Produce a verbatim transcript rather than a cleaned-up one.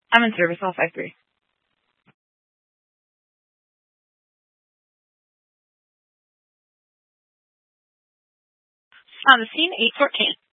I'm in service, all five three. On the scene, eight fourteen.